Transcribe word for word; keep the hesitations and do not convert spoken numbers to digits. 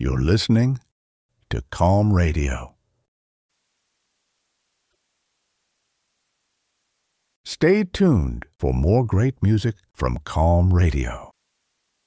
You're listening to Calm Radio. Stay tuned for more great music from Calm Radio.